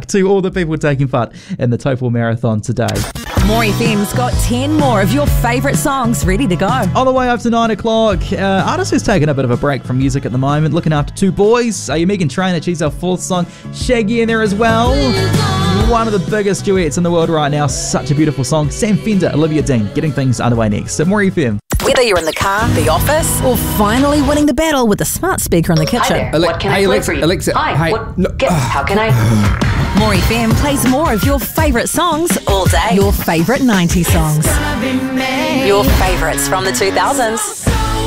to all the people taking part in the Taupo Marathon today. More FM's got 10 more of your favourite songs ready to go. On the way up to 9 o'clock, artist who's taken a bit of a break from music at the moment, looking after two boys. Megan Trainor, she's our fourth song. Shaggy in there as well. One of the biggest duets in the world right now. Such a beautiful song. Sam Fender, Olivia Dean, getting things underway next. So More FM. Whether you're in the car, the office, or finally winning the battle with the smart speaker in the kitchen. Hi there. What can I play for you? Alexa. Hi. Hey, How can I? More FM plays more of your favourite songs all day. Your favourite 90s songs. Your favourites from the 2000s.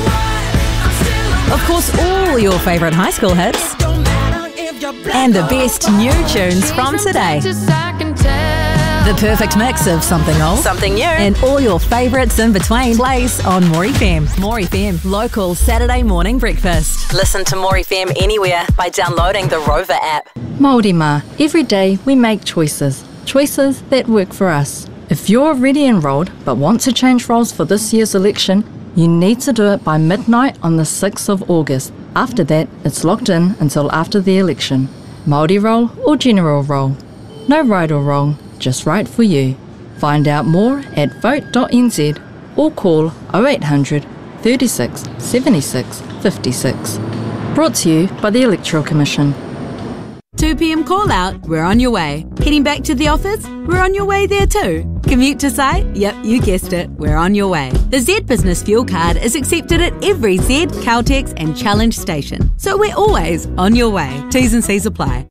Of course, all your favourite high school hits. And the best new tunes from today. The perfect mix of something old, something new, and all your favourites in between plays on More FM. More FM, local Saturday morning breakfast. Listen to More FM anywhere by downloading the Rover app. Māori mā, every day we make choices that work for us. If you're already enrolled but want to change roles for this year's election, you need to do it by midnight on the 6th of August. After that, it's locked in until after the election. Māori role or general role. No right or wrong, just right for you. Find out more at vote.nz or call 0800 36 76 56. Brought to you by the Electoral Commission. 2 p.m. call out, we're on your way. Heading back to the office, we're on your way there too. Commute to site? Yep, you guessed it, we're on your way. The Z Business Fuel Card is accepted at every Z, Caltex and Challenge station. So we're always on your way. T's and C's apply.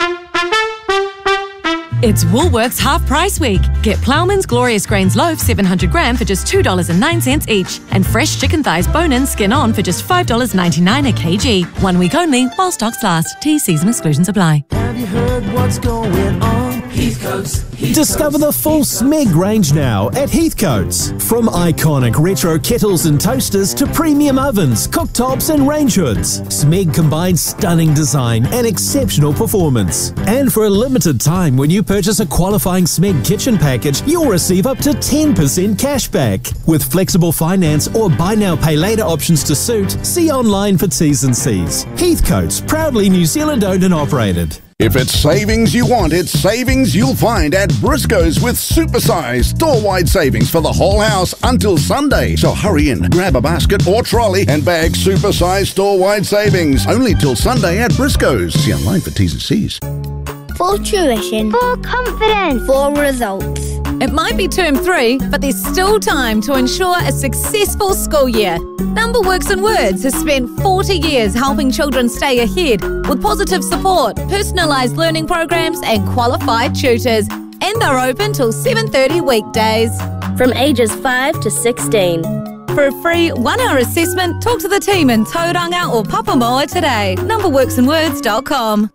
It's Woolworths Half Price Week. Get Ploughman's Glorious Grains Loaf 700 gram for just $2.09 each. And fresh chicken thighs bone-in skin on for just $5.99 a kg. 1 week only while stocks last. T, C's and exclusions apply. Have you heard what's going on? Heathcote's. Discover the full Smeg range now at Heathcote's. From iconic retro kettles and toasters to premium ovens, cooktops and range hoods, Smeg combines stunning design and exceptional performance. And for a limited time, when you purchase a qualifying Smeg kitchen package, you'll receive up to 10% cash back. With flexible finance or buy now pay later options to suit, see online for T's and C's. Heathcote's, proudly New Zealand owned and operated. If it's savings you want, it's savings you'll find at Briscoe's with supersized store-wide savings for the whole house until Sunday. So hurry in, grab a basket or trolley and bag supersized store-wide savings. Only till Sunday at Briscoe's. See online for T's and C's. For tuition. For confidence. For results. It might be term 3, but there's still time to ensure a successful school year. Numberworks and Words has spent 40 years helping children stay ahead with positive support, personalised learning programs and qualified tutors. And they're open till 7:30 weekdays. From ages 5 to 16. For a free 1-hour assessment, talk to the team in Tauranga or Papamoa today. Numberworksandwords.com.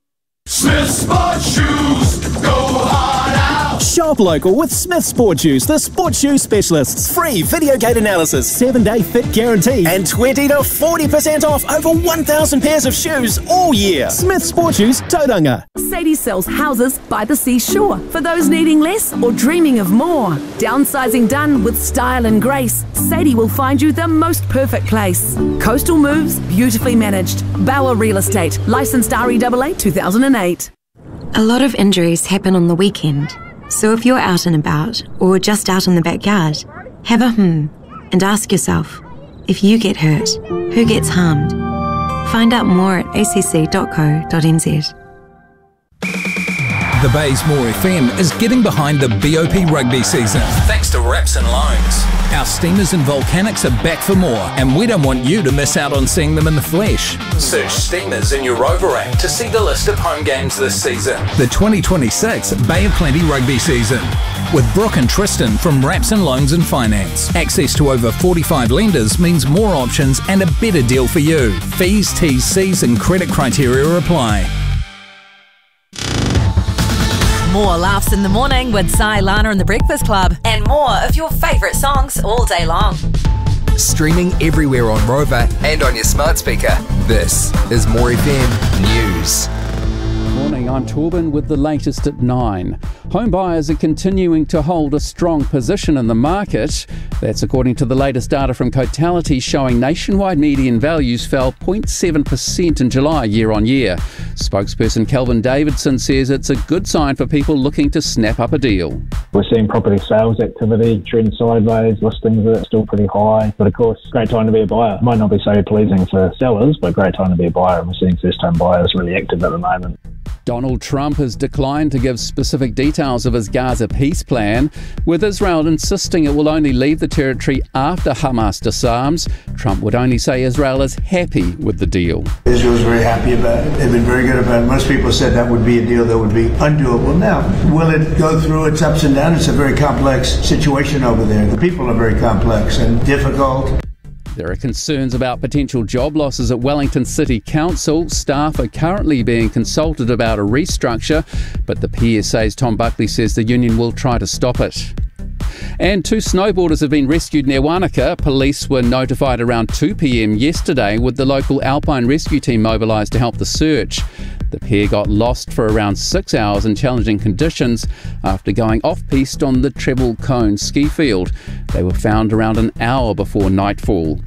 Smith Sport Shoes, go hard out. Shop local with Smith Sport Shoes, the sports shoe specialists. Free video gate analysis, 7-day fit guarantee, and 20 to 40% off over 1,000 pairs of shoes all year. Smith Sport Shoes, Tauranga. Sadie sells houses by the seashore for those needing less or dreaming of more. Downsizing done with style and grace, Sadie will find you the most perfect place. Coastal moves, beautifully managed. Bauer Real Estate, licensed REAA 2008. A lot of injuries happen on the weekend. So if you're out and about, or just out in the backyard, have a and ask yourself, if you get hurt, who gets harmed? Find out more at acc.co.nz. The Bay's More FM is getting behind the BOP rugby season thanks to Raps and Loans. Our Steamers and Volcanics are back for more, and we don't want you to miss out on seeing them in the flesh. Search Steamers in your Rover app to see the list of home games this season. The 2026 Bay of Plenty rugby season. With Brooke and Tristan from Raps and Loans and Finance. Access to over 45 lenders means more options and a better deal for you. Fees, T's, C's and credit criteria apply. More laughs in the morning with Sai, Lana and the Breakfast Club. And more of your favourite songs all day long. Streaming everywhere on Rover and on your smart speaker. This is More FM News. Morning, I'm Torben with the latest at 9. Home buyers are continuing to hold a strong position in the market. That's according to the latest data from Cotality showing nationwide median values fell 0.7% in July year on year. Spokesperson Kelvin Davidson says it's a good sign for people looking to snap up a deal. We're seeing property sales activity trend sideways, listings are still pretty high, but of course, great time to be a buyer. Might not be so pleasing for sellers, but great time to be a buyer, and we're seeing first-time buyers really active at the moment. Donald Trump has declined to give specific details of his Gaza peace plan, with Israel insisting it will only leave the territory after Hamas disarms. Trump would only say Israel is happy with the deal. Israel's very happy about it. They've been very good about it. Most people said that would be a deal that would be undoable. Now, will it go through its ups and downs? It's a very complex situation over there. The people are very complex and difficult. There are concerns about potential job losses at Wellington City Council. Staff are currently being consulted about a restructure, but the PSA's Tom Buckley says the union will try to stop it. And 2 snowboarders have been rescued near Wanaka. Police were notified around 2 p.m. yesterday, with the local Alpine rescue team mobilised to help the search. The pair got lost for around 6 hours in challenging conditions after going off-piste on the Treble Cone ski field. They were found around an hour before nightfall.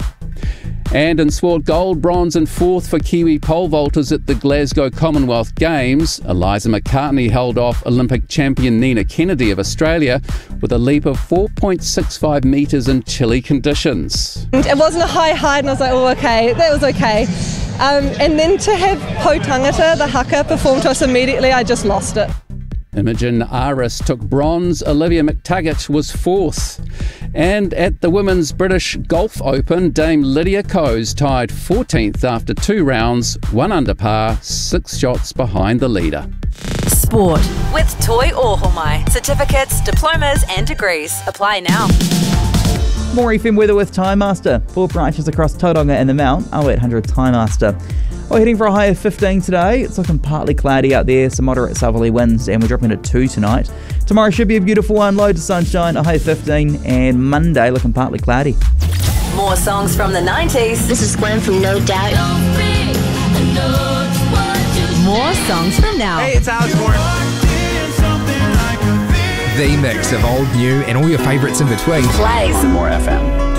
And in sport, gold, bronze and fourth for Kiwi pole vaulters at the Glasgow Commonwealth Games. Eliza McCartney held off Olympic champion Nina Kennedy of Australia with a leap of 4.65 metres in chilly conditions. It wasn't a high height and I was like, oh, okay, that was okay. And then to have Po Tangata, the haka, perform to us immediately, I just lost it. Imogen Aris took bronze, Olivia McTaggart was fourth. And at the Women's British Golf Open, Dame Lydia Kos tied 14th after 2 rounds, 1 under par, 6 shots behind the leader. Sport with Toi Ohomai. Certificates, diplomas and degrees. Apply now. More FM weather with Time Master. 4 branches across Tauranga and the Mount. 0800 Time Master. We're heading for a high of 15 today. It's looking partly cloudy out there, some moderate southerly winds, and we're dropping to 2 tonight. Tomorrow should be a beautiful one, loads of sunshine, a high of 15, and Monday looking partly cloudy. More songs from the 90s. This is Gwen from No Doubt. More songs from now. Hey, it's Alex Moore. The mix of old, new, and all your favourites in between. Play some More FM.